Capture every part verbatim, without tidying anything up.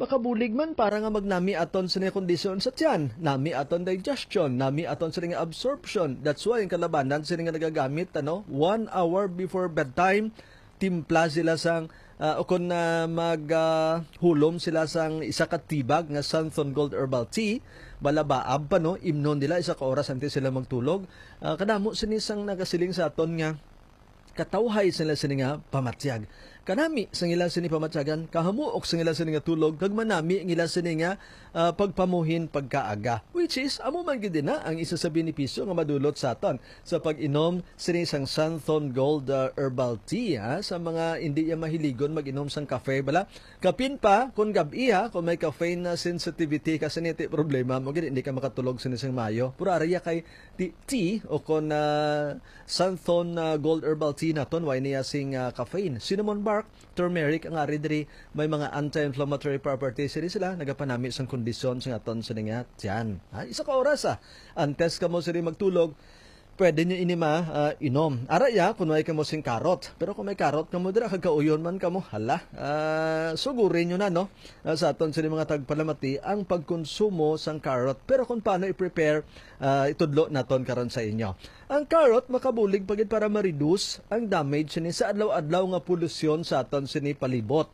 makabulig man para nga magnami aton sa nga kondisyon sa tiyan, nami aton digestion, nami aton sa nga absorption. That's why ang kalabanan sila nga nagagamit ano, one hour before bedtime, timpla sila sang uh, o kung na uh, maghulom uh, sila sang isa ka tibag nga Santhon Gold Herbal Tea, balabaab pa no, imnon nila isa ka oras antes sila magtulog. Uh, kadamo sinisang nagasiling sa aton nga katawhay sila sini nga pamatyag. Kanami sa ngila sini pamatyagan, kahamuok sa ngila sini nga tulog, kag manami ngila sini nga uh, pagpamuhin pagkaaga. Which is, amo man gid na ang isa sa benepisyo nga madulot sa aton sa pag-inom sini sang Santhon Gold uh, Herbal Tea. Ha? Sa mga hindi ya mahiligon mag-inom sang kafe bala. Kapin pa, kung gabi ha, kung may caffeine na sensitivity kasi niti problema mo gid hindi ka makatulog sini sang mayo. Puro araya kay tea o kung uh, Santhon uh, Gold Herbal Tea naton, why niya sing uh, caffeine. Cinnamon bark, turmeric, ang ari diri may mga anti-inflammatory properties sila sila nagapanami sang kondisyon sa aton sa nga tiyan. Ha? Isa ka oras ha. Antes ka mo sila magtulog, pwede nyo inima uh, inom. Ara ya, kung may ka mo sing karot. Pero kung may karot ka mo dira, kagauyon man ka mo, hala. Uh, sugurin nyo na, no? Uh, sa aton sila mga tagpalamati, ang pagkonsumo sang karot. Pero kung paano i-prepare, uh, itudlo naton karon sa inyo. Ang carrot makabulig pagid para ma-reduce ang damage ni sa adlaw-adlaw nga polusyon sa aton sini palibot.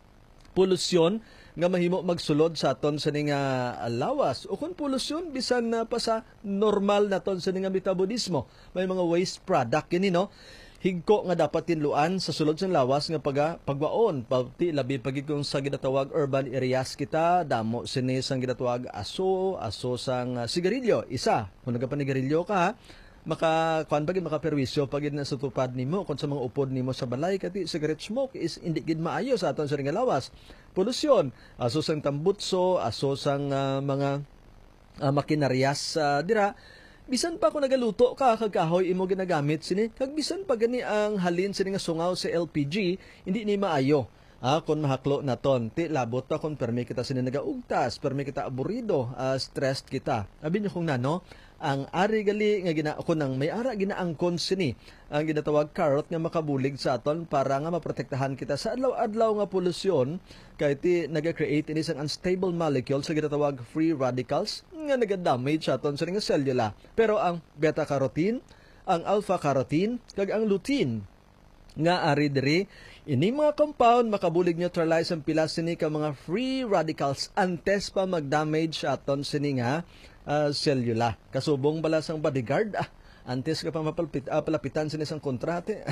Polusyon nga mahimo magsulod sa aton sini nga lawas. O kung polusyon bisan na pa sa normal naton sini nga metabolismo, may mga waste product kini no. Higko nga dapat tinluan sa sulod sa lawas nga paga pagwaon pati labi pagid kung sa ginatawag urban areas kita, damo sini sang ginatawag aso, aso sang uh, sigarilyo. Isa, kung nagapanigarilyo ka ha, maka kuan pagid makaperwisyo pagid na sa tupad nimo kung sa mga upod nimo sa balay kati cigarette smoke is indi gid maayo sa aton sa nga lawas. Polusyon, aso sang tambutso, aso sang uh, mga uh, makinaryas uh, dira. Bisan pa kung nagaluto ka kag kahoy imo ginagamit sini, kag bisan pa gani ang halin sini nga sungaw sa L P G, hindi ni maayo. Ah, kung mahaklo naton, ti labot ta kung permi kita sini nagaugtas, permi kita aburido, uh, stressed kita. Abi niyo kung nano, ang ari gali nga gina ko nang may ara ginaangkon sini ang ginatawag carrot nga makabulig sa aton para nga maprotektahan kita sa adlaw-adlaw nga polusyon kay ti naga-create ini sang unstable molecule sa ginatawag free radicals nga naga-damage sa aton sa nga cellula. Pero ang beta carotene, ang alpha carotene kag ang lutein nga ari diri ini mga compound makabulig neutralize ang pila sini ka mga free radicals antes pa mag-damage sa aton sini nga Uh, cellula. Kasubong bala sang bodyguard, ah, antes ka pa mapalpit, ah, palapitan sa isang kontrate.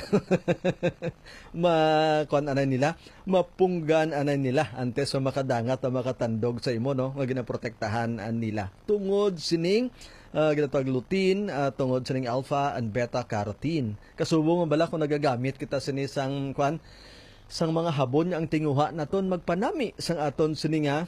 Ma, kuan anay nila, mapunggan anay nila, antes sa makadangat o makatandog sa imo, no? Nga ginaprotektahan nila. Tungod sining, uh, ginatawag lutein, uh, tungod sining alpha and beta carotene. Kasubong bala kung nagagamit kita sining sang, kuan, sang mga habon ang tinguha naton magpanami sang aton sining nga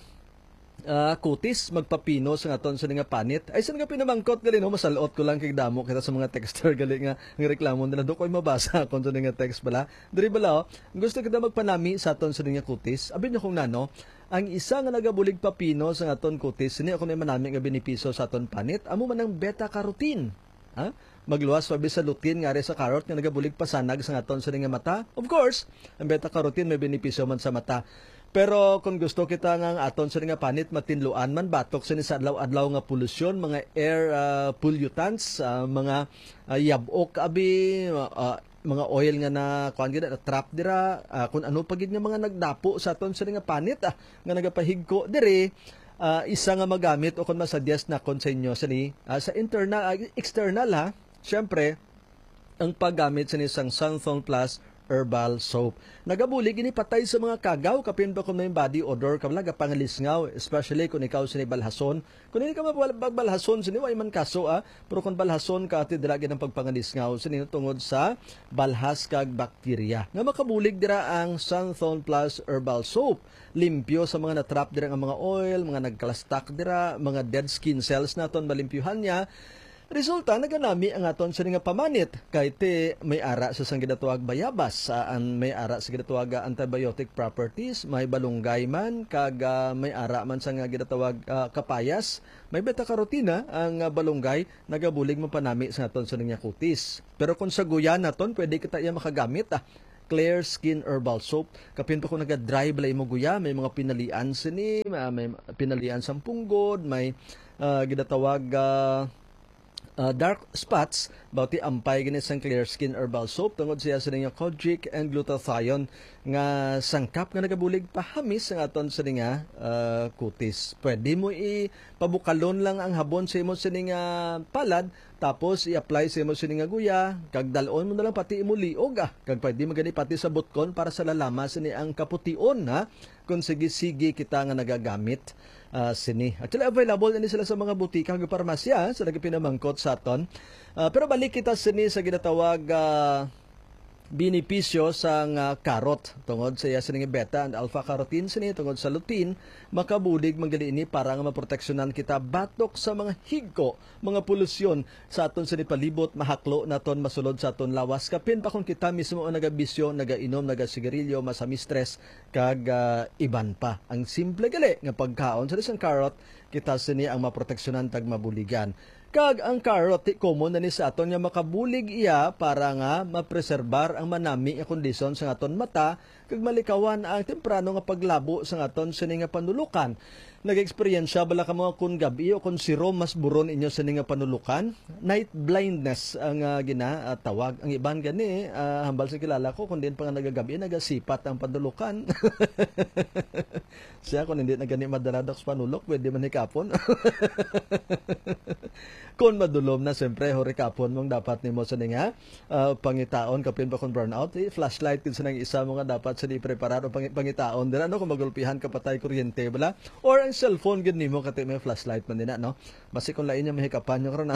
Uh, kutis magpapino sa aton sa nga panit ay san nga pinamangkot gali no masalot ko lang kay damo kita sa mga texter gali nga ng reklamo nila do koy mabasa kon sa nga text bala diri bala oh, gusto kita magpanami sa aton sa nga kutis abi niyo kung nano ang isa nga nagabulig papino sa aton kutis ni ako may manami nga benepisyo sa aton panit amo man ang beta carotene ha magluwas pa sa lutein nga sa carrot nga nagabulig pasanag sa aton sa nga mata. Of course ang beta carotene may benepisyo man sa mata. Pero kung gusto kita nga aton sa nga panit matinluan man batok sa ni sa adlaw-adlaw nga polusyon, mga air uh, pollutants, uh, mga uh, yabok abi, uh, mga oil nga na kuan gid na trap dira, uh, kung ano pagid nga mga nagdapo sa aton sa nga panit ah, nga nagapahigko diri, uh, isa nga magamit o kung masuggest na kon sa inyo sa ni uh, sa internal uh, external ha. Syempre ang paggamit sa isang Santhon Plus herbal soap. Nagabulig ini patay sa mga kagaw kapin ba kung may body odor kablaga pangalisngaw, especially kung ikaw sini balhason. Kung hindi ka mabalhason sini way man kaso ah, pero kung balhason ka ati dira ng pagpangalisngaw sini tungod sa balhas kag bakterya. Nga makabulig dira ang Santhon Plus herbal soap. Limpyo sa mga natrap dira ang mga oil, mga nagkalastak dira, mga dead skin cells naton malimpyuhan niya. Resulta, naganami ang aton sa nga pamanit. Kahit eh, may ara sa sang ginatawag bayabas, saan may ara sa ginatawag antibiotic properties, may balunggay man, kag uh, may ara man sa nga ginatawag uh, kapayas, may beta-carotene ang uh, balunggay, nagabulig mo panami sa aton sa nga kutis. Pero kung sa guyan naton, pwede kita iya makagamit. Ah. Clear Skin Herbal Soap. Kapin pa ko naga-dry balay mo guya, may mga pinalian sini, may pinalian sa punggod, may uh, ginatawag uh, Uh, dark spots, bauti ampay gani sang Clear Skin Herbal Soap tungod siya sa nga kojic and glutathione nga sangkap nga nagabulig pahamis ang aton sa nga uh, kutis. Pwede mo ipabukalon lang ang habon sa imo sa nga palad, tapos i-apply sa imo sa nga guya, kag dalon mo na lang pati imo liog ah. Kag pwede mo gani pati sa butkon para sa lalama sa ang kapution ha. Kung sige-sige kita nga nagagamit Uh, sini. Actually, available ini sila sa mga butika ng parmasya sa nagpinamangkot sa aton. Uh, pero balik kita sini sa ginatawag uh, binipisyo sa uh, karot tungod sa iya sini beta and alpha carotene sini tungod sa lutein makabulig manggali ini para nga maproteksyonan kita batok sa mga higko, mga polusyon sa aton sini palibot, mahaklo naton masulod sa aton lawas kapin pa kung kita mismo ang nagabisyo, nagainom, nagasigarilyo, masami stress kag uh, iban pa. Ang simple gali nga pagkaon sa isang carrot kita sini ang maproteksyonan tag mabuligan. Kag ang carrot, common na ni sa aton nga makabulig iya para nga mapreserbar ang manami nga kondisyon sa aton mata kag malikawan ang temprano nga paglabo sa aton sini nga panulukan. Nag-eksperyensya bala ka mga kun gabi o kun siro mas buron inyo sa nga panulukan? Night blindness ang uh, ginatawag. Ang iban gani, uh, hambal sa kilala ko, kung din pa nga nagagabi, nagasipat ang panulukan. Siya kung hindi na gani madaradak sa panulok, pwede man hikapon. Kung madulom na, siyempre, horikapon mong dapat ni mo sa nga uh, pangitaon, kapin pa kung burnout, eh, flashlight din sa nang isa mo nga dapat sa di preparado pang, pangitaon. Din ano, kung magulpihan ka patay kuryente, bala? Or ang cellphone, gud nimo kati may flashlight man din no? Basi kung lain niya mahikapan nyo karon na.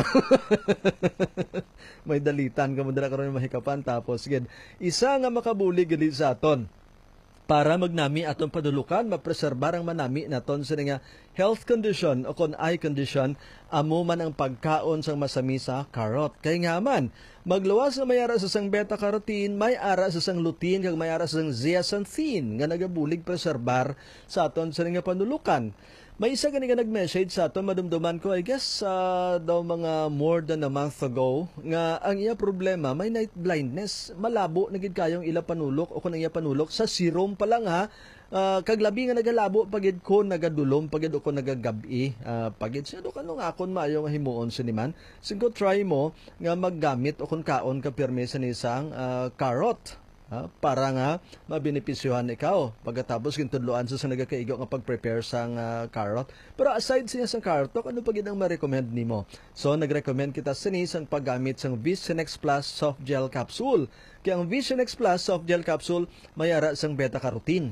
May dalitan ka mo dira karon mahikapan, tapos gid isa nga makabulig gid sa aton para magnami atong padulukan, mapreserbar ang manami naton sa nga health condition o kon eye condition, amo man ang pagkaon sang masami sa carrot. Kay nga man, magluwas na may ara sa sang beta-carotene, may ara sa sang lutein, kag may ara sa sang zeaxanthin, nga nagabulig preserbar sa aton sa nga panulukan. May isa gani nga nag-message sa aton, madumduman ko, I guess, uh, daw mga more than a month ago, nga ang iya problema, may night blindness. Malabo, nagid kayong ila panulok, o kung ang iya panulok, sa serum pa lang ha, uh, kaglabi nga nagalabo, pagid ko nagadulom, pagid ko nagagabi, uh, pagid siya, do kanong akon maayo nga himuon siniman. Siguro try mo nga maggamit o kung kaon ka pirme sa nisang uh, carrot. Ha, para nga mabenepisyohan ikaw pagkatapos gintudloan sa sa nagakaigo nga pag-prepare sang uh, carrot. Pero aside siya sa carrot, ano pa gid ang ma-recommend nimo? So nag-recommend kita sini sang paggamit sang Visionex Plus Soft Gel Capsule. Kaya ang Visionex Plus Soft Gel Capsule may ara sang beta-carotene.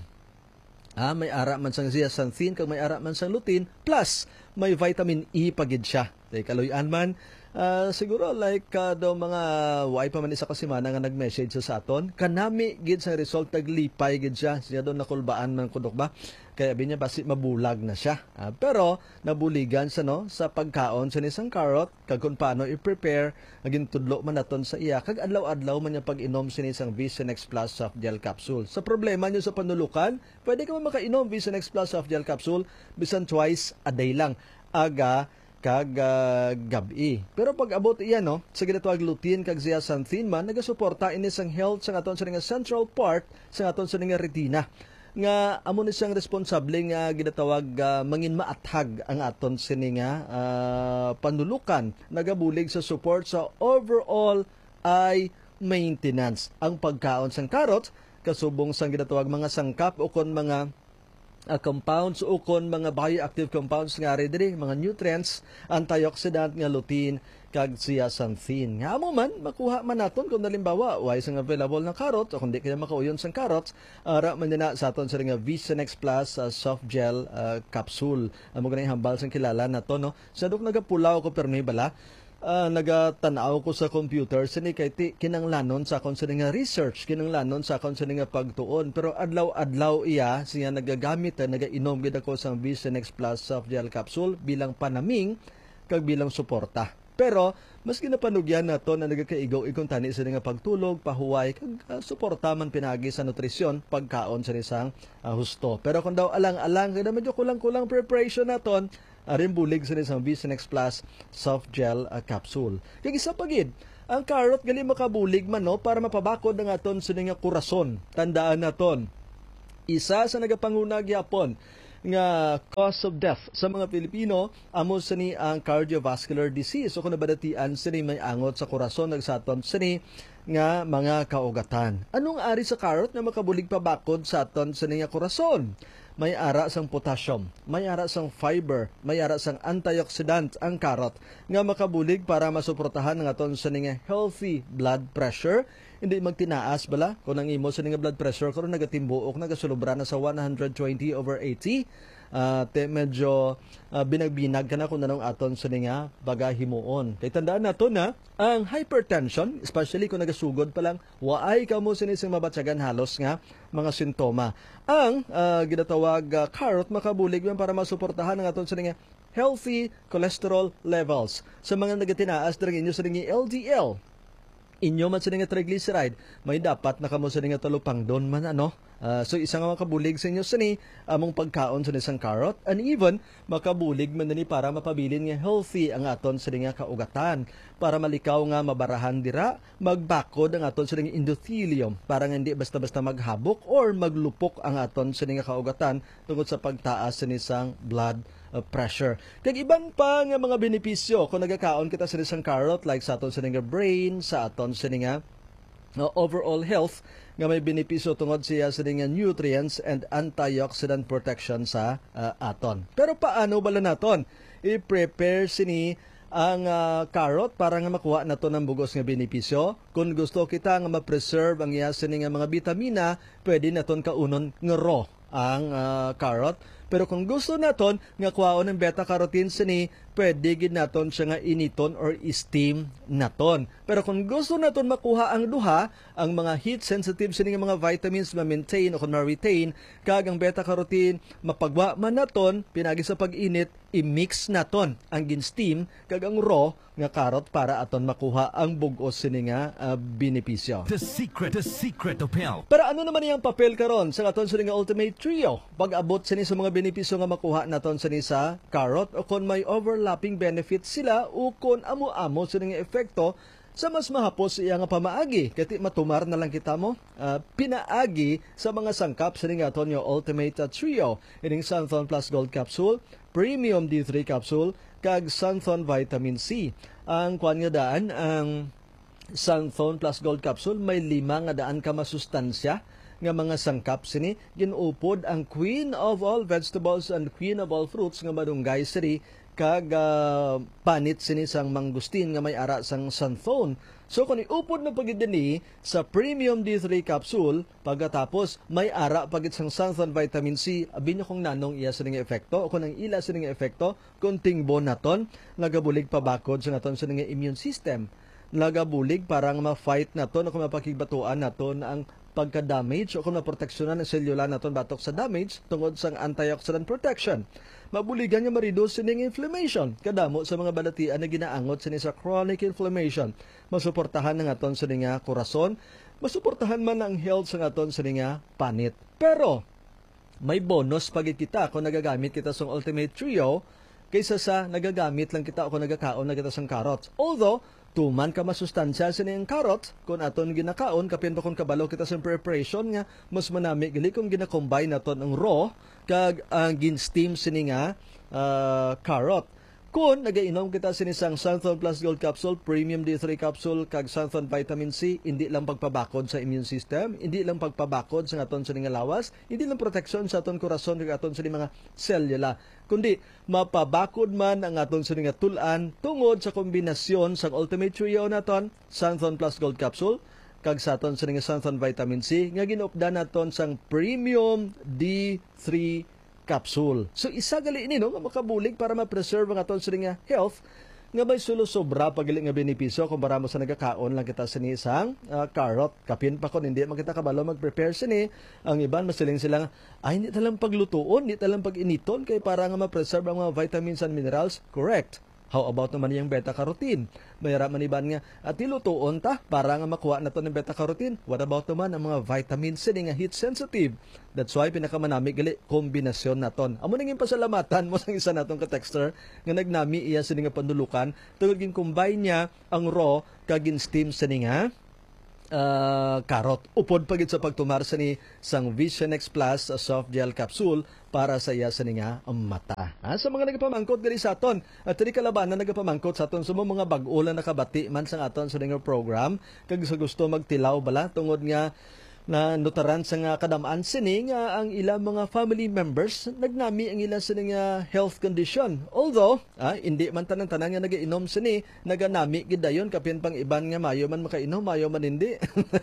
Ah, may ara man sang zeaxanthin kag may ara man sang lutein plus may vitamin E pagid siya. Tay kaloy-an man Uh, siguro like uh, daw mga way pa man isa ka semana nga nag-message sa aton kanami gid sa result taglipay gid siya siya daw nakulbaan man kudok ba kaya binya basi mabulag na siya uh, pero nabuligan sa no sa pagkaon sa nisang carrot kag kun paano i-prepare agin tudlo man naton sa iya kag adlaw-adlaw man niya pag-inom sa nisang Visionex Plus Soft Gel Capsule. Sa problema niyo sa panulukan, pwede ka man makainom Visionex Plus Soft Gel Capsule bisan twice a day lang, aga kag uh, gabi. Pero pag abot iya no, sa ginatawag lutein kag zeaxanthin man nagasuporta ini sang health sa aton sa nga central part sa aton sa nga retina. Nga amo ni siyang responsable nga ginatawag uh, mangin maathag ang aton sini nga uh, panulukan, nagabulig sa support sa overall eye maintenance. Ang pagkaon sang carrot kasubong sang ginatawag mga sangkap o kon mga Uh, compounds o kon mga bioactive compounds nga rin diri, mga nutrients, antioxidant nga lutein kag zeaxanthin. Nga mo man makuha man naton kung nalimbawa why sang available na carrot o kundi kaya makauyon sang carrots, ara man na sa aton sa nga Visionex Plus uh, Soft Gel uh, Capsule. Amo ganay hambal sang kilala nato no. Sa dok nagapulaw ko permi bala. Uh, nagatanaw ko sa computer sini kay ti, kinanglanon sa akon sa nga research, kinanglanon sa akon sa nga pagtuon, pero adlaw-adlaw iya siya nagagamit na nagainom gid ako sa Visionex Plus Soft Gel Capsule bilang panaming kag bilang suporta. Pero mas ginapanugyan nato na nagakaigaw ikon tani sa nga pagtulog, pahuway kag uh, suporta man pinagi sa nutrisyon pagkaon sa isang uh, husto. Pero kung daw alang-alang kada medyo kulang-kulang preparation naton, aring bulig sa isang Visionex Plus Soft Gel uh, Capsule. Kaya isa pagid, Ang carrot gali makabulig man no para mapabakod ang aton sini nga kurason. Tandaan naton, isa sa nagapangunag yapon nga cause of death sa mga Pilipino amo sini ang cardiovascular disease o kung nabadatian sini may angot sa kurason nagsaton sini nga mga kaugatan. Anong ari sa carrot na makabulig pa bakod sa aton sini nga kurason? May ara sang potassium, may ara sang fiber, may ara sang antioxidant ang carrot nga makabulig para masuportahan ng aton sini nga healthy blood pressure. Hindi magtinaas bala kung ang imo sini nga blood pressure karon nagatimbuok nagasulubra na sa one twenty over eighty. Uh, te medyo uh, binagbinag ka na kung nanong aton sa nga bagahimuon. Kaya tandaan nato na ang hypertension, especially kung nagasugod pa lang, waay ka mo sinising mabatsagan halos nga mga sintoma. Ang uh, ginatawag uh, carrot makabulig man para masuportahan ang aton sa nga healthy cholesterol levels. Sa mga nagatinaas dirang inyo sa nga L D L, inyo man sa nga triglyceride, may dapat nakamo sa nga talupang don man ano. Uh, so isang makabulig sa inyo sini among pagkaon sa isang carrot, and even makabulig man ni para mapabilin nga healthy ang aton sa nga kaugatan para malikaw nga mabarahan dira magbakod ang aton sa nga endothelium para nga hindi basta-basta maghabok or maglupok ang aton sa nga kaugatan tungod sa pagtaas sa isang blood uh, pressure. Kag iban pa nga mga benepisyo kung nagakaon kita sa isang carrot like sa aton sa nga brain, sa aton sa nga uh, overall health nga may benepisyo tungod siya sa nga nutrients and antioxidant protection sa uh, aton. Pero paano bala naton i-prepare sini ang uh, carrot para nga makuha nato ng bugos nga benepisyo? Kung gusto kita nga ma-preserve ang iya sini nga mga bitamina, pwede naton kaunon nga raw ang uh, carrot. Pero kung gusto naton nga kuhaon ng beta-carotene sini, pwede gid naton siya nga initon or steam naton. Pero kung gusto naton makuha ang duha, ang mga heat-sensitive sini nga mga vitamins ma-maintain o kung ma-retain, kag ang beta-carotene mapagwa man naton, pinagi sa pag-init, i-mix naton ang gin-steam kag ang raw nga carrot para aton makuha ang bugos sini nga uh, benepisyo. The secret, the secret of health. Pero ano naman yung papel karon sa aton sini nga Ultimate Trio? Pag-abot sini sa mga benepisyo nga makuha naton sini sa carrot o kung may overlapping benefits sila o kung amo-amo sini nga epekto sa mas mahapos iya nga pamaagi. Kati matumar na lang kita mo uh, pinaagi sa mga sangkap sini nga aton yung Ultimate Trio. Ining Sunthon Plus Gold Capsule, Premium D three Capsule, kag Sunthon Vitamin C. Ang kwan nga daan, ang Sunthon Plus Gold Capsule may lima nga daan ka masustansya nga mga sangkap sini. Ginupod ang queen of all vegetables and queen of all fruits nga madunggay sini kag uh, panit sini sang mangustin nga may ara sang Sunthon. So kung iupod na pagid dinhi sa Premium D three Capsule, pagkatapos may ara pagid sang Sunthon Vitamin C, abi nyo kung nanong iya sa nga epekto o kung ang ila sa nga epekto, kunting bon naton, nagabulig pabakod sa naton sa nga immune system. Nagabulig para nga ma-fight naton o kung mapakigbatuan naton ang pagka-damage o kung maproteksyonan ang selula naton batok sa damage tungod sa antioxidant protection. Mabuligan nga ma-reduce sining inflammation kadamo sa mga balatian na ginaangot sini sa chronic inflammation. Masuportahan ng aton sa nga kurason, masuportahan man ang health sa aton sa nga panit. Pero may bonus pag kita kung nagagamit kita sa Ultimate Trio kaysa sa nagagamit lang kita o kung nagakaon na kita sa carrots. Although tuman ka masustansya sa niyang carrot, kung aton ginakaon, kapin pa kung kabalo kita sa preparation nga, mas manami gali kung ginakombine naton ang raw, kag ang uh, gin-steam sini nga uh, carrot. Kung nagainom kita sinisang Sunthon Plus Gold Capsule, Premium D three Capsule, kag Sunthon Vitamin C, hindi lang pagpabakod sa immune system, hindi lang pagpabakod sa aton sa nga lawas, hindi lang proteksyon sa aton kurason kag aton sa mga selula, kundi mapabakod man ang aton sa nga tulan tungod sa kombinasyon sa Ultimate Trio naton, Sunthon Plus Gold Capsule, kag sa aton sa nga Sunthon Vitamin C, nga ginupda naton sang Premium D three Capsule. So isa gali ini no nga makabulig para ma-preserve ang aton sa nga health nga may sulo sobra pagili nga benepisyo kumpara mo sa nagakaon lang kita sini sang uh, carrot. Kapin pa kon hindi makita kabalo mag-prepare sini, ang iban masiling sila ay hindi talang paglutuon, hindi talang pag-initon kay para nga ma-preserve ang mga vitamins and minerals. Correct. How about naman yung beta-carotene? Mayara maniban nga at ilutuon ta para nga makuha na to ng beta-carotene. What about naman ang mga vitamins sini nga heat sensitive? That's why pinakamanami gali kombinasyon naton. Amo nanging pasalamatan mo sang isa natong ka-texter nga nagnami iya sini nga panulukan tungod gin combine niya ang raw kagin steam sini nga uh, karot. Upod pagit sa pagtumar sa ni sang Vision X Plus uh, soft gel capsule para sa iya sa nga ang mata. Ha? Sa mga nagapamangkot gali sa aton, at tiri kalabanan nagapamangkot sa aton sa mga bag-ulan nakabati man sa aton sa nga program, kag sa gusto magtilaw bala tungod nga na notaran sa nga kadamaan sini nga ang ilang mga family members nagnami ang ilang sini nga health condition. Although, ah, hindi man tanan-tanan nga nagainom sini, naganami gid dayon kapin pang iban nga mayo man makainom, mayo man hindi.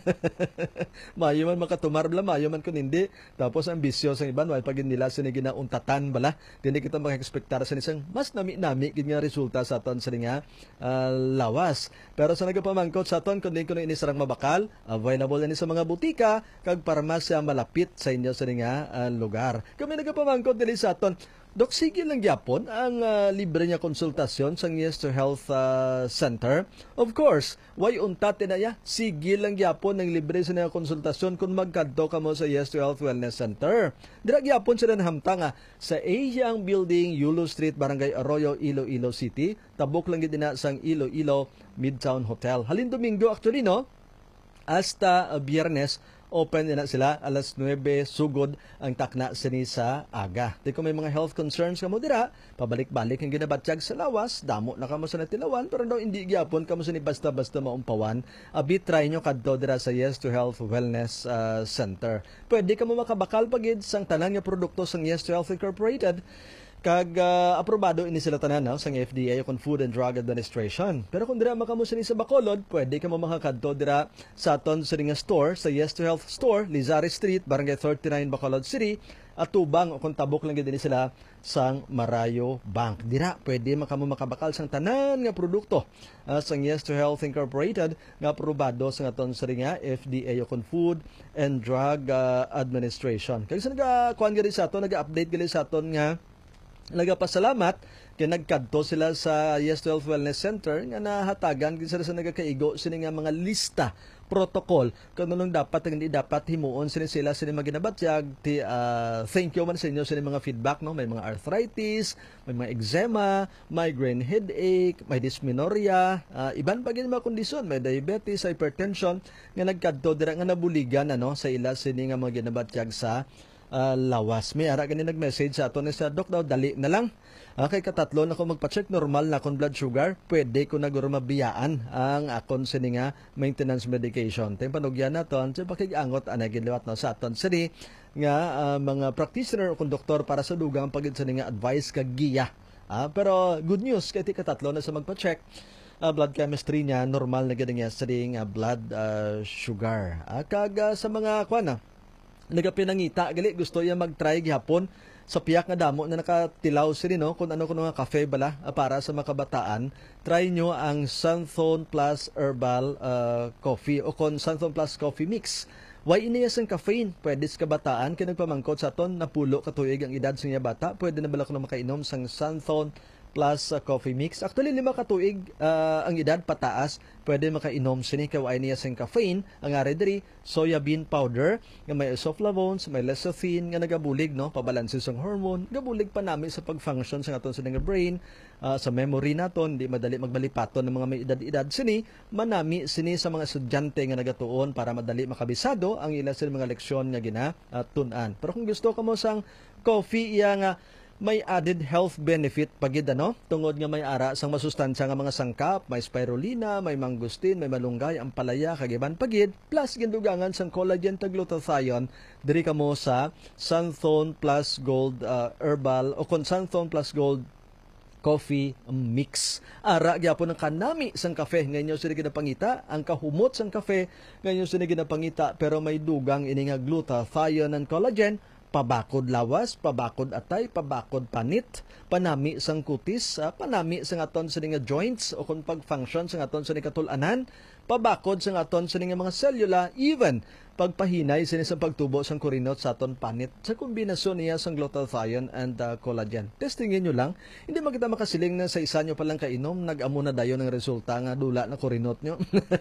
Mayo man makatumar bala, mayo man kun hindi. Tapos ang bisyo sa iban wal pagin nila sini ginauntatan bala. Dili kita maka-expectar sa isang mas nami-nami gid nga resulta sa aton sini nga uh, lawas. Pero sa nagapamangkot sa aton kun din kuno ini sarang mabakal, available ini sa mga butika kag parmasya malapit sa inyo sa nga uh, lugar. Kami nagapamangkot dili sa aton. Dok, sige lang gyapon ang uh, libre niya konsultasyon sa Yes to Health uh, Center. Of course, why unta tinaya? Sige lang gyapon ang libre sa niya konsultasyon kung magkadto ka mo sa Yes to Health Wellness Center. Dira gyapon sila nahamta nga sa Asiang Building, Yulo Street, Barangay Arroyo, Iloilo City. Tabok lang gid na sang Iloilo Midtown Hotel. Halin Domingo actually no, hasta uh, Biyernes open na sila alas nuwebe sugod ang takna sini sa aga. Di kung may mga health concerns ka mo dira, pabalik-balik ang ginabatsyag sa lawas, damo na kamo sa natilawan, pero daw hindi gyapon kamo sa ni basta-basta maumpawan. Abi try nyo kadto dira sa Yes to Health Wellness uh, Center. Pwede ka mo makabakal pagid sang tanan nga produkto sang Yes to Health Incorporated. Kag uh, aprobado ini sila tanan no, sang F D A o Food and Drug Administration. Pero kung dira makamo sa Bacolod, pwede ka mo makakadto dira sa aton sa nga store sa Yes to Health Store, Lizares Street, Barangay thirty-nine, Bacolod City, at tubang o kung tabok lang din sila sang Marayo Bank. Dira pwede makamo makabakal sang tanan nga produkto uh, sang Yes to Health Incorporated nga aprobado sa aton sa nga F D A o Food and Drug uh, Administration. Kag sa naga kuan gali sa aton, naga-update gali sa aton nga nagapasalamat kay nagkadto sila sa Yes to Health Wellness Center nga nahatagan gid sila sa nagakaigo sini nga mga lista protocol kung anong dapat hindi dapat himuon sini sila sini maginabatyag ti uh, thank you man sa inyo sini mga feedback no, may mga arthritis, may mga eczema, migraine headache, may dysmenorrhea, uh, iban pa gid mga kondisyon, may diabetes, hypertension nga nagkadto dira nga nabuligan ano sa ila sini nga mga ginabatyag sa Uh, lawas. May ara gani nag-message sa aton sa Doc daw, dali na lang. Uh, kay katatlo na ko magpa-check, normal na akong blood sugar, pwede ko na guro mabiyaan ang akon sini nga maintenance medication. Tayong panugyan naton, sa pakigangot anay giliwat na sa aton sini nga uh, mga practitioner o konduktor para sa dugang pagid sini nga advice kag giya. Uh, pero good news, kay ti katatlo na sa magpa-check, uh, blood chemistry niya, normal na gani nga sini nga blood uh, sugar. Uh, kag uh, sa mga kuan na, nagapinangita gali gusto iya mag-try gihapon sa piyak nga damo na nakatilaw sini no kung ano kuno nga cafe bala para sa makabataan, try nyo ang Sunthone Plus Herbal uh, Coffee o kon Sunthone Plus Coffee Mix. Why iniyas ang caffeine? Pwede sa kabataan kay nagpamangkot sa aton napulo ka tuig ang edad sa niya bata, pwede na bala kuno makainom sang Sunthone Plus uh, Coffee Mix. Actually, lima ka tuig uh, ang edad pataas, pwede makainom sini kay way niya sing caffeine. Ang ari diri soya bean powder nga may isoflavones, may lecithin nga nagabulig no, pabalanse sang hormone, gabulig pa nami sa pag-function sa aton sa nga brain, uh, sa memory naton, di madali magbalipaton ng mga may edad-edad sini, manami sini sa mga estudyante nga nagatuon para madali makabisado ang ila sa mga leksyon nga gina uh, tun-an. Pero kung gusto ka mo sang coffee iya nga may added health benefit pagid ano, tungod nga may ara sang masustansya nga mga sangkap, may spirulina, may mangustin, may malunggay, ampalaya, kagiban pagid, plus gindugangan sang collagen tag glutathione diri kamo sa Sunthone Plus Gold uh, Herbal o kon Sunthone Plus Gold Coffee Mix. Ara gyapon ang kanami sang kafe ngayon sila ginapangita, ang kahumot sang kafe ngayon sila ginapangita, pero may dugang ini nga glutathione and collagen, pabakod lawas, pabakod atay, pabakod panit, panami sang kutis, uh, panami sang aton sa nga joints o kung pag-function sang aton sa katulanan, pabakod sa aton sa nga mga selula, even pagpahinay sini sa pagtubo sang kurinot sa aton panit sa kombinasyon niya sang glutathione and uh, collagen. Testingin nyo lang, hindi makita makasiling na sa isa nyo palang kainom, nag-amo na dayon ng resulta nga dula na kurinot nyo.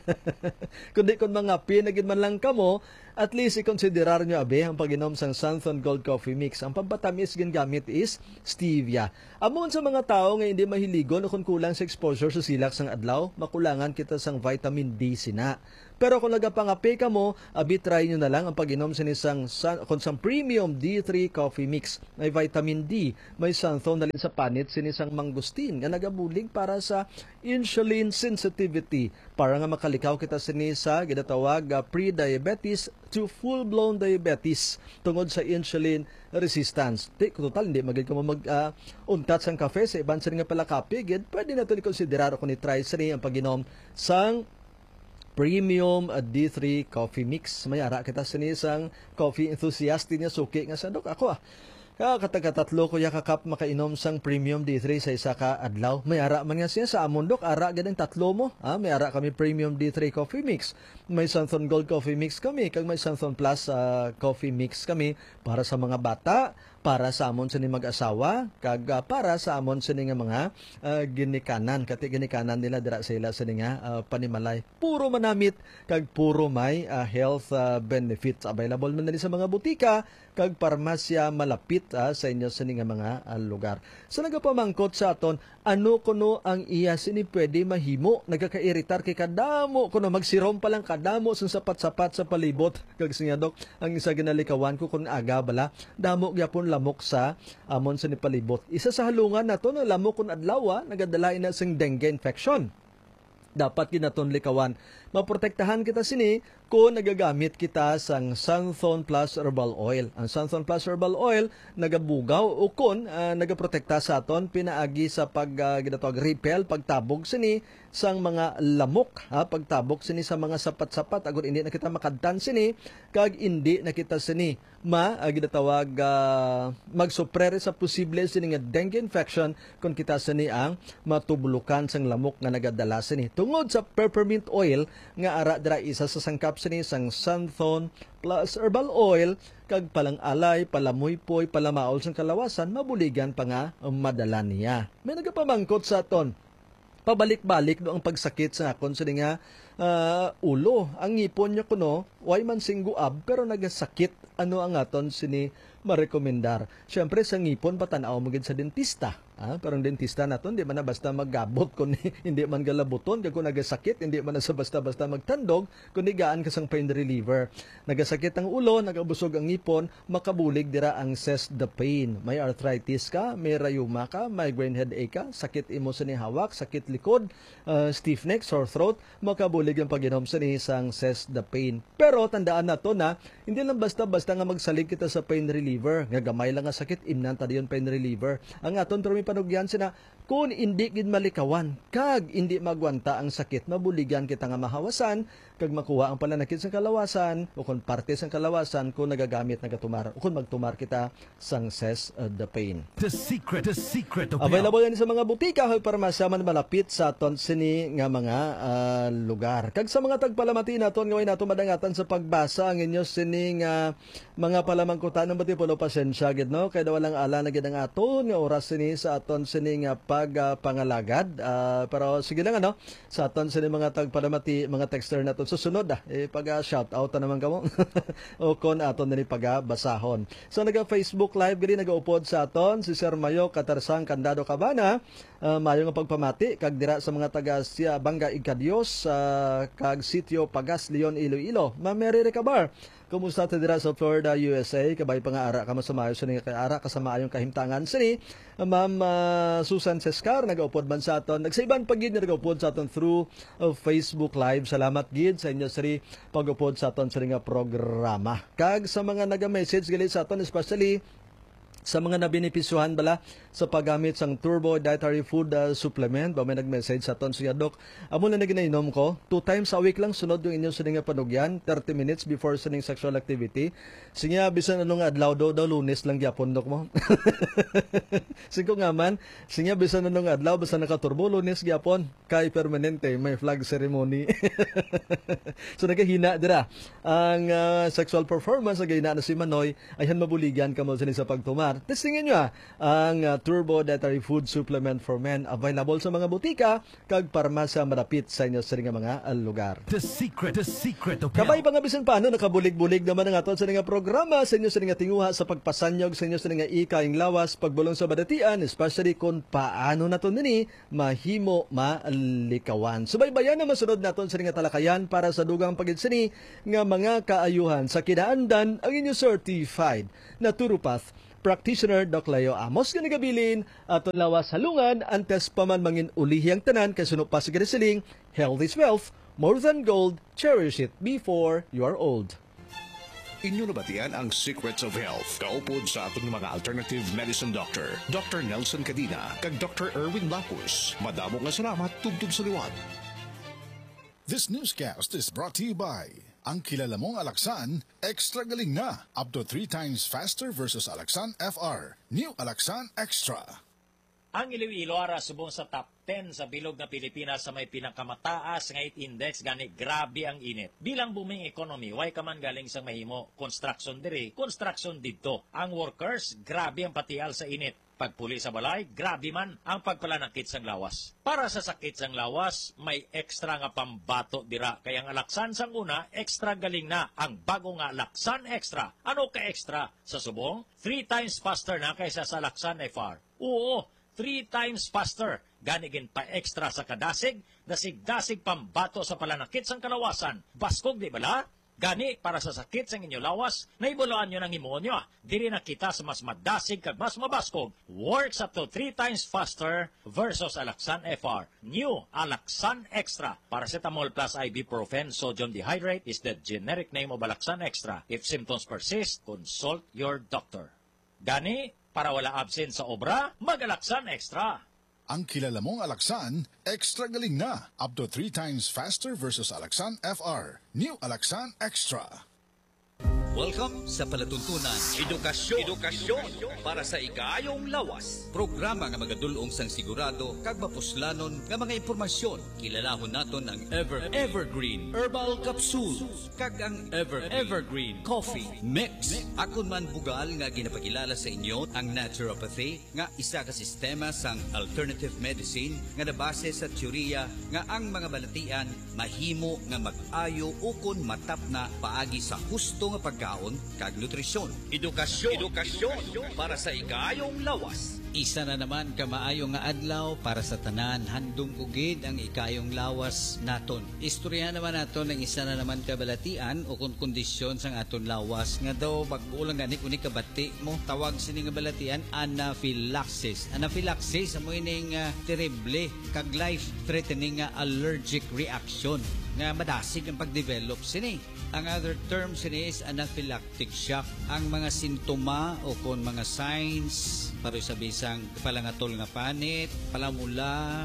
Kundi kung mga pinagin man lang kamo, at least i-considerar nyo abe ang pag-inom sang Santhon Gold Coffee Mix. Ang pampatamis gingamit is stevia. Amon sa mga tao nga hindi mahiligon o kung kulang sa exposure sa silak sang adlaw, makulangan kita sang vitamin D sina. Pero kung nagapangape ka mo, abi try nyo na lang ang pag-inom sa isang kung sang Premium D three Coffee Mix. May vitamin D, may xanthone na rin sa panit sinisang mangustin nga nagabulig para sa insulin sensitivity. Para nga makalikaw kita sinisa, ginatawag uh, pre-diabetes to full-blown diabetes tungod sa insulin resistance. Di, total, hindi magiging ka mo mag-untat uh, sang kafe sa iban sa nga pala kape, gid, pwede na ito i-considerar kung ni-try sa ang pag-inom sang Premium D three Coffee Mix. Mayara kita sinisang coffee enthusiast niya suki nga sa dok ako ah. Kakatagatatlo ko ya kakap makainom sang Premium D three sa isa ka adlaw. Mayara man nga siya sa amon dok, ara ganang tatlo mo. Ah, mayara kami Premium D three Coffee Mix. May Santhon Gold Coffee Mix kami, kag may Santhon Plus uh, Coffee Mix kami para sa mga bata, para sa amon sini mag-asawa, kag uh, para sa amon sini nga mga uh, ginikanan. Kati ginikanan nila dira sila sini nga uh, panimalay. Puro manamit kag puro may uh, health uh, benefits. Available man na sa mga butika kag parmasya malapit uh, sa inyo sini nga mga uh, lugar. So nagapamangkot sa aton, ano kuno ang iya sini pwede mahimo? Nagakairitar kay kadamo kuno magsirom pa lang kadamo sa sapat-sapat sa palibot. Kag siya dok, ang isa ginalikawan ko kun aga bala, damo gyapon lamok sa amon sa ni palibot. Isa sa halungan nato na lamok kun adlaw nagadalain na sing dengue infection. Dapat ginaton likawan. Maprotektahan kita sini kung nagagamit kita sang Santhon Plus Herbal Oil. Ang Santhon Plus Herbal Oil nagabugaw o kung uh, nagaprotekta sa aton pinaagi sa pag uh, ginatawag repel, pagtabog sini sang mga lamok, ha, pagtabog sini sa mga sapat-sapat agon hindi na kita makadtan sini kag hindi na kita sini ma uh, ginatawag uh, magsuprere sa posible sini nga dengue infection kung kita sini ang matubulukan sang lamok nga nagadala sini. Tungod sa peppermint oil nga ara dira isa sa sangkap sini sang Santhon Plus Herbal Oil kag palang alay, palamuypoy, palamaol sang kalawasan, mabuligan pa nga madala niya. May nagapamangkot sa aton, pabalik-balik no ang pagsakit sa akon sa nga uh, ulo. Ang ngipon niya kuno, way man singguab pero nagasakit. Ano ang aton sini marekomendar? Siyempre sa ngipon patanaw mo gid sa dentista. Ah, parang dentista naton di man na basta maggabot kun hindi man galabuton kag kun nagasakit hindi man na sa basta-basta magtandog kundi gaan ka sang pain reliever. Nagasakit ang ulo, nagabusog ang ngipon, makabulig dira ang Cess the Pain. May arthritis ka, may rayuma ka, migraine headache ka, sakit imo sa ni hawak, sakit likod, uh, stiff neck, sore throat, makabulig ang pag-inom sa ni sang Cess the Pain. Pero tandaan nato na hindi lang basta-basta nga magsalig kita sa pain reliever, nga gamay lang nga sakit imnan ta diyon pain reliever. Ang aton pero panugyan sina kung hindi gid malikawan kag hindi magwanta ang sakit, mabuligan kita nga mahawasan kag makuha ang pananakit sa kalawasan o kung parte sa kalawasan kung nagagamit nagatumar o kung magtumar kita sang Cess uh, the Pain. The secret, the secret of Available yan sa mga butika o parmasya man malapit sa aton sini nga mga uh, lugar. Kag sa mga tagpalamati naton nga way nato madangatan sa pagbasa ang inyo sini nga mga palamangkutan ng bati puno pasensya gid no kay walang ala na gid ang aton nga oras sini sa aton sini nga pag uh, pangalagad. Uh, pero sige lang ano sa aton sini mga tagpalamati mga texter naton susunod ah eh, pag uh, shout out naman kamo o kon aton na ni pagabasahon. So naga Facebook live gid nagaupod sa aton si Sir Mayo Katarsang Candado Cabana. Uh, mayo nga pagpamati kag dira sa mga taga siya Banga Igadios uh, kag sitio Pagas Leon Iloilo. Ma'am Mary Recabar, kumusta ta dira sa Florida, U S A? Kabay pa nga ara ka masamayo sa nga ara kasama ayong kahimtangan sini. Ma'am uh, Susan Sescar nagaupod man sa aton. Nagsaiban pag gid nagaupod sa aton through uh, Facebook live. Salamat gid sa inyo siri pagupod sa aton sa nga programa. Kag sa mga naga-message gali sa aton especially sa mga nabenepisyuhan bala sa paggamit sang Turbo Dietary Food uh, Supplement. Ba may nag-message sa ton siya, Dok. Amo na naginainom ko. Two times a week lang sunod yung inyong sining nga panugyan. thirty minutes before sining sexual activity. Sinya, bisan anong adlaw daw, daw lunes lang gyapon, Dok mo. Singko nga man, sinya, bisan anong adlaw, bisan nakaturbo, lunes gyapon. Kay permanente, may flag ceremony. So nagkahina dira ang uh, sexual performance na gayna na si Manoy ayhan mabuligan kamo sini sa pagtumar. Testingin nyo ah, ang uh, Turbo Dietary Food Supplement for Men available sa mga butika kag parmasya madapit sa inyo sa nga mga uh, lugar. The secret, the secret of Kabay health. pa nga bisan paano nakabulig-bulig naman ang aton sa nga programa sa inyo sa nga tinguha sa pagpasanyog sa inyo sa nga ikaing lawas pagbulong sa badatian, especially kung paano naton nini mahimo malikawan. Subaybayan na masunod naton sa nga talakayan para sa dugang pagidsini nga mga kaayuhan sa kinaandan ang inyo certified naturopath practitioner Doc Leo Amos nga nagabilin aton lawas halungan antes pa man mangin ulihiyang tanan kay suno pa sa siling health is wealth, more than gold, cherish it before you are old. Inyo nabatian ang Secrets of Health. Kaupod sa atong mga alternative medicine doctor, Doctor Nelson Cadina, kag Doctor Erwin Lapus. Madamo nga salamat tugtog sa liwat. This newscast is brought to you by ang kilala mong Alaxan, extra galing na. Up to three times faster versus Alaxan F R. New Alaxan Extra. Ang Iloilo ara subong sa top ten sa bilog na Pilipinas sa may pinakamataas nga heat index gani grabe ang init. Bilang booming economy, way ka man galing sa mahimo construction diri, construction didto. Ang workers, grabe ang patial sa init. Pagpuli sa balay, grabe man ang pagpalanakit sang lawas. Para sa sakit sang lawas, may extra nga pambato dira. Kaya ang Alaxan sang una, extra galing na ang bago nga Alaxan Extra. Ano ka extra? Sa subong, three times faster na kaysa sa Alaxan F R. Oo, three times faster. Ganigin pa extra sa kadasig, dasig-dasig pambato sa palanakit sang kalawasan. Baskog, di bala? Gani, para sa sakit sang inyo lawas, naibuloan nyo ng imunyo. Diri na kita sa mas madasig kag mas mabaskog. Works up to three times faster versus Alaxan F R. New Alaxan Extra. Paracetamol plus ibuprofen sodium dehydrate is the generic name of Alaxan Extra. If symptoms persist, consult your doctor. Gani, para wala absent sa obra, mag-Alaxan Extra. Ang kilala mong Alaxan, extra galing na. Up to three times faster versus Alaxan F R. New Alaxan Extra. Welcome sa palatuntunan Edukasyon, Edukasyon para sa ikayong lawas. Programa nga magadulong sang sigurado kag mapuslanon nga mga impormasyon. Kilalahon naton ang Ever Evergreen Herbal Capsule kag ang Ever Evergreen Coffee Mix. Akon man bugal nga ginapakilala sa inyo ang naturopathy nga isa ka sistema sang alternative medicine nga nabase sa teorya nga ang mga balatian mahimo nga mag-ayo ukon matap na paagi sa husto nga pagkaon kag nutrisyon. Edukasyon, edukasyon para sa ikayong lawas. Isa na naman ka maayo nga adlaw para sa tanan handong ugid ang ikayong lawas naton. Istorya naman naton ng isa na naman kabalatian o kung kondisyon sang aton lawas nga daw pag-ulang gani kuni kabati mo tawag sini nga balatian anaphylaxis. Anaphylaxis amo ining uh, terrible kag life threatening nga allergic reaction nga madasig ang pag-develop sini. Ang other term sini is anaphylactic shock. Ang mga sintoma o kung mga signs para sa bisang palangatol nga panit, palamula,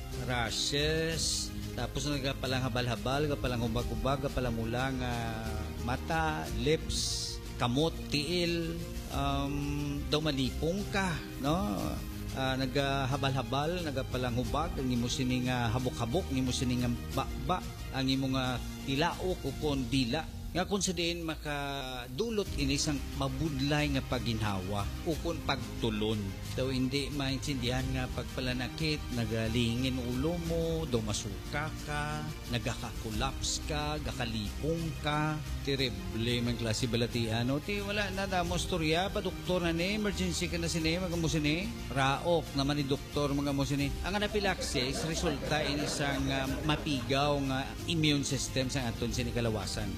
rashes, tapos nagapalang habal-habal, gapalang hubag-hubag, gapalamula nga mata, lips, kamot, tiil, um, daw malipong ka, no? Uh, nagahabal-habal, nagapalang hubag, ang imo sining uh, habok-habok, ang imo sining bakba, ang imo nga tilaok o kon dila. Nga kung sa din makadulot ini sang mabudlay nga paginhawa o kung pagtulon. Daw hindi maintindihan nga pagpalanakit, nagalingin ulo mo, daw masuka ka, nagakakulaps ka, gakalipong ka, terrible man klase balatian. O ti wala na damo storya, pa doktor na ni, emergency ka na sini, magamu sini, raok naman ni doktor magamu sini. Ang anaphylaxis, resulta in isang uh, mapigaw nga immune system sa aton sini kalawasan. Nagar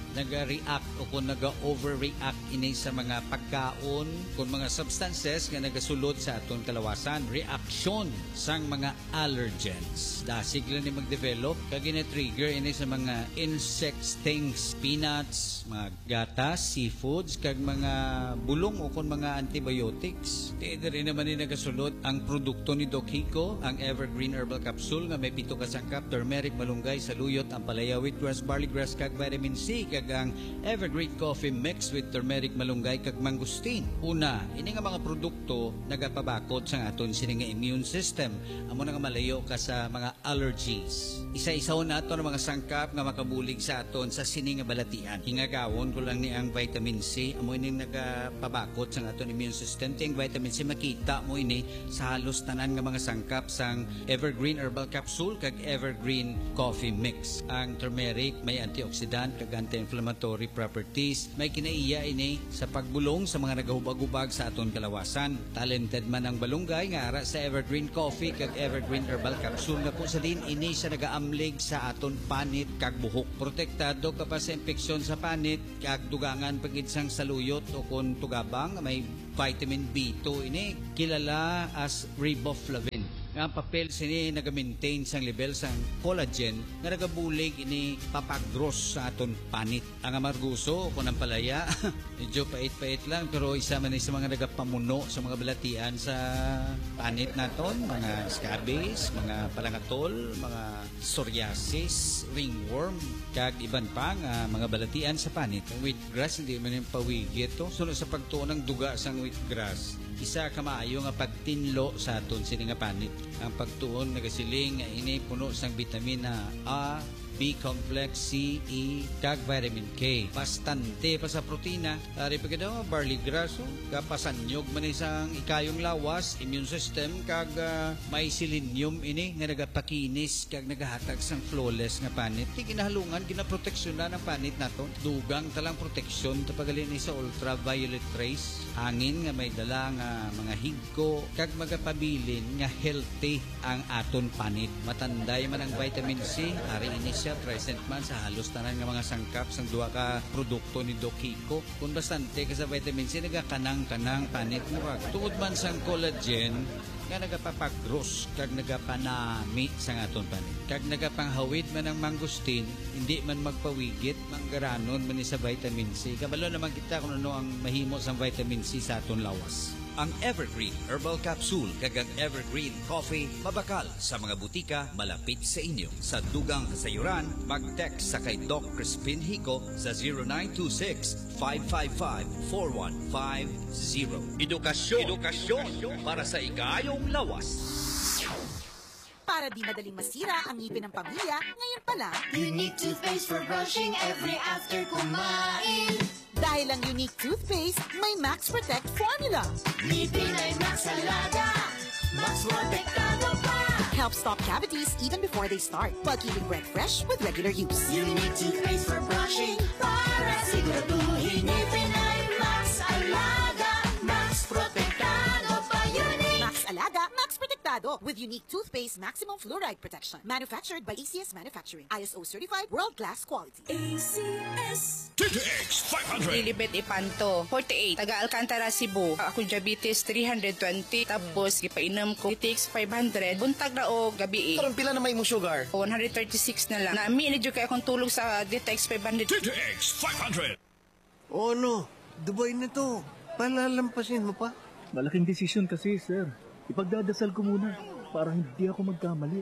naga-react o kung naga-overreact ini sa mga pagkaon, kung mga substances nga nagasulod sa aton kalawasan, reaction sang mga allergens. Dasig lang ni mag-develop kag gina-trigger ini sa mga insect stings, peanuts, mga gatas, seafoods, kag mga bulong o kung mga antibiotics. Di rin naman ni nagasulod ang produkto ni Doc Hico, ang Evergreen Herbal Capsule nga may pito ka sangkap, turmeric, malunggay, saluyot, ampalaya, wheatgrass, barley grass, kag vitamin C, kag ang Evergreen Coffee Mix with turmeric, malunggay, kag mangustin. Una, ini nga mga produkto nagapabakod sa aton sini nga immune system. Amo na nga malayo ka sa mga allergies. Isa-isaw na ato ng mga sangkap nga makabulig sa aton sa sini nga balatian. Hingagawon ko lang ni ang vitamin C. Amo ini nagapabakod sa aton immune system. Ting vitamin C makita mo ini sa halos tanan nga mga sangkap sang Evergreen Herbal Capsule kag Evergreen Coffee Mix. Ang turmeric may antioxidant kag anti-inflammatory properties. May kinaiya ini sa pagbulong sa mga nagahubag-ubag sa aton kalawasan. Talented man ang balunggay nga ara sa Evergreen Coffee kag Evergreen Herbal Capsule nga po sa din ini sa nagaamlig sa aton panit kag buhok. Protektado ka pa sa infeksyon sa panit kag dugangan pagid sang saluyot o kun tugabang may vitamin B two ini kilala as riboflavin. Ang papel sini naga-maintain sang level sang collagen nga nagabulig ini papagros sa aton panit. Ang amarguso kung ang palaya medyo pait-pait lang pero isa man sa mga nagapamuno sa mga balatian sa panit naton, mga scabies, mga palangatol, mga psoriasis, ringworm, kag iban pa nga mga balatian sa panit. Ang wheatgrass hindi man yung pawigit to. Sunod sa pagtuon ng duga sang wheatgrass, isa ka maayo nga pagtinlo sa aton sini nga panit. Ang pagtuon nagasiling nga ini puno sang vitamina A, B complex, C, E, kag vitamin K. Bastante pa sa protina. Ari pa kada barley grass, oh, kapasanyog man isang ikayong lawas, immune system, kag uh, may selenium ini nga nagapakinis kag nagahatag sang flawless nga panit. Di kinahalungan, ginaproteksyonan ang panit naton. Dugang talang proteksyon tapagalin sa ultraviolet rays. Hangin nga may dala nga mga higko kag magapabilin nga healthy ang aton panit. Matanday man ang vitamin C, ari ini siya present man sa halos tanan nga mga sangkap sang duha ka produkto ni Doc Hico. Kung bastante ka sa vitamin C, nagakanang-kanang panit mo. Tungod man sang collagen, nga nagapapagros, kag nagapanami sa aton panit. Kag nagapanghawid man ang mangustin, hindi man magpawigit, manggaranon man sa vitamin C. Kabalo naman kita kung ano ang mahimo sa vitamin C sa aton lawas. Ang Evergreen Herbal Capsule kag ang Evergreen Coffee mabakal sa mga butika malapit sa inyo. Sa dugang kasayuran, mag-text sa kay Doc Crispin Hico sa zero nine two six, five five five, four one five zero. Edukasyon, edukasyon para sa ikayong lawas. Para di madaling masira ang ngipin ng pamilya, ngayon pa lang, Unique toothpaste for brushing every after kumain. dahil ang unique toothpaste may Max Protect formula. Ngipin ay Max Alaga, Max Protektado pa. Helps stop cavities even before they start, while keeping breath fresh with regular use. Unique toothpaste for brushing, para siguraduhin ngipin ay Max Alaga, Max Protektado pa. Unique Max Alaga, Max Protektado with unique toothpaste maximum fluoride protection. Manufactured by A C S Manufacturing. I S O certified world-class quality. A C S. T T X five hundred. Lilibet Ipanto, forty-eight, taga Alcantara, Cebu. Ako diabetes three hundred twenty, tapos gipainom ko T T X five hundred, buntag na o gabi. Karon pila na may imong sugar? one thirty-six na lang. Naami ni kay akong tulog sa T T X five hundred. T T X five hundred. Oh no, Dubai na to. Palalampasin mo pa. Malaking desisyon kasi, sir. Ipagdadasal ko muna para hindi ako magkamali.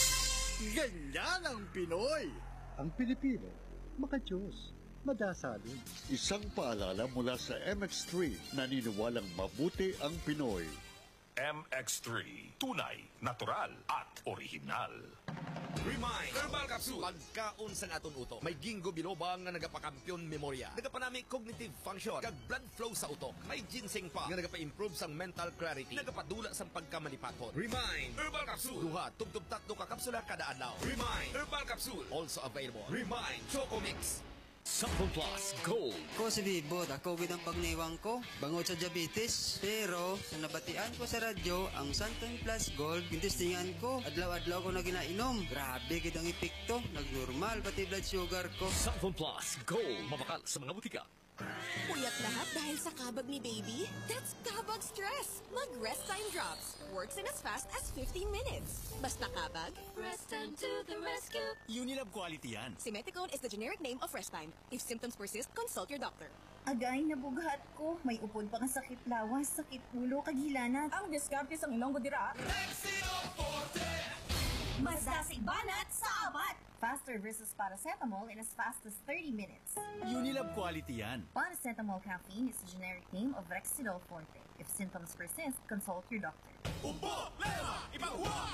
Ganyan ang Pinoy. Ang Pilipino, makajos, madasalin. Isang paalala mula sa M X three, naniniwalang mabuti ang Pinoy. M X three, tunay, natural at original. Remind Herbal Capsule. Pagkaon sa naton utok. May ginkgo biloba nga nagapakampiyon memorya. Nagapanami cognitive function kag blood flow sa utok. May ginseng pa nga nagapa-improve sang mental clarity. Nagapadula sang pagkamalipakon. Remind Herbal Capsule. Duha tugtog tatlo ka kapsula kada adlaw. Remind Herbal Capsule. Also available. Remind Choco Mix. Sample Plus Gold. Ko si Bibot, ako gid ang pagniwang ko, bangod sa diabetes. Pero sa nabatian ko sa radyo, ang Santon Plus Gold, gintistingan ko, adlaw-adlaw ko na ginainom. Grabe gid ang epekto, nagnormal pati blood sugar ko. Sample Plus Gold, mabakal sa mga butika. Puyat lahat dahil sa kabag ni baby? That's kabag stress. Mag Rest Time Drops. Works in as fast as fifteen minutes. Basta kabag, Rest Time to the rescue. Unilab quality yan. Simeticone is the generic name of Rest Time. If symptoms persist, consult your doctor. Agay, nabughat ko. May upod pa nga sakit lawas, sakit ulo, kaghilanat. Ang diskarte sa inyong budira. Mas dasig banat sa abat. Faster versus paracetamol in as fast as thirty minutes. Unilab quality yan. Paracetamol caffeine is the generic name of Rexidol Forte. If symptoms persist, consult your doctor. Upo! Lema! Ipagwa!